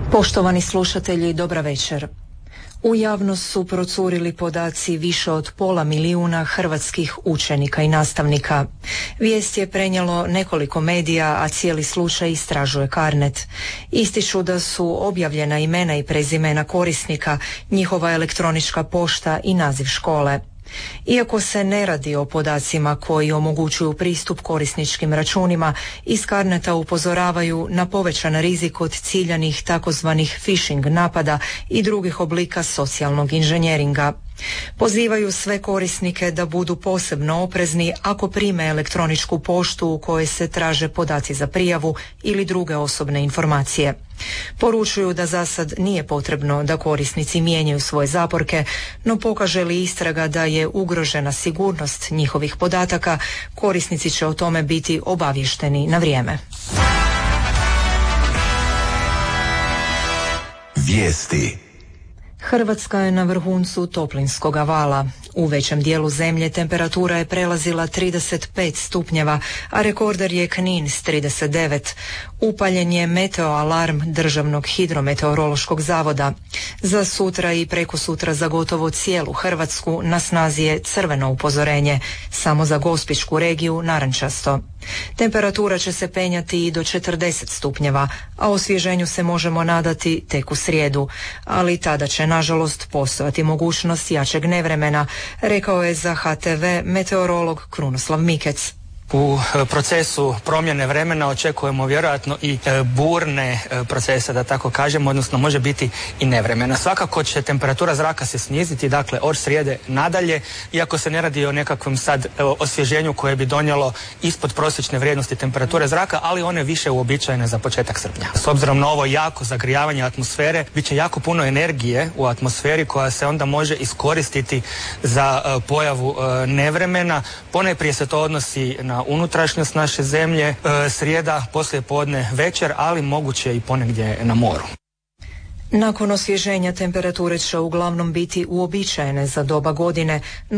Poštovani slušatelji, dobra večer. U javnost su procurili podaci više od 500.000 hrvatskih učenika i nastavnika. Vijest je prenijelo nekoliko medija, a cijeli slučaj istražuje Carnet. Ističu da su objavljena imena i prezimena korisnika, njihova elektronička pošta i naziv škole. Iako se ne radi o podacima koji omogućuju pristup korisničkim računima, iz Carneta upozoravaju na povećan rizik od ciljanih takozvanih phishing napada i drugih oblika socijalnog inženjeringa. Pozivaju sve korisnike da budu posebno oprezni ako prime elektroničku poštu u kojoj se traže podaci za prijavu ili druge osobne informacije. Poručuju da za sad nije potrebno da korisnici mijenjaju svoje zaporke, no pokaže li istraga da je ugrožena sigurnost njihovih podataka, korisnici će o tome biti obavješteni na vrijeme. Vijesti. Hrvatska je na vrhuncu toplinskog vala. U većem dijelu zemlje temperatura je prelazila 35 stupnjeva, a rekorder je Knin s 39. Upaljen je meteoalarm Državnog hidrometeorološkog zavoda. Za sutra i prekosutra za gotovo cijelu Hrvatsku na snazi je crveno upozorenje, samo za Gospićku regiju narančasto. Temperatura će se penjati i do 40 stupnjeva, a osvježenju se možemo nadati tek u srijedu, ali tada će nažalost postojati mogućnost jačeg nevremena, rekao je za HTV meteorolog Krunoslav Mikec. U procesu promjene vremena očekujemo vjerojatno i burne procese, da tako kažemo, odnosno može biti i nevremena. Svakako će temperatura zraka se sniziti, dakle od srijede nadalje, iako se ne radi o nekakvom sad osvježenju koje bi donijelo ispod prosječne vrijednosti temperature zraka, ali one više uobičajene za početak srpnja. S obzirom na ovo jako zagrijavanje atmosfere, bit će jako puno energije u atmosferi koja se onda može iskoristiti za pojavu nevremena. Ponajprije se to odnosi na unutrašnjost naše zemlje, srijeda, poslijepodne, večer, ali moguće i ponegdje na moru. Nakon osvježenja temperature će uglavnom biti uobičajene za doba godine,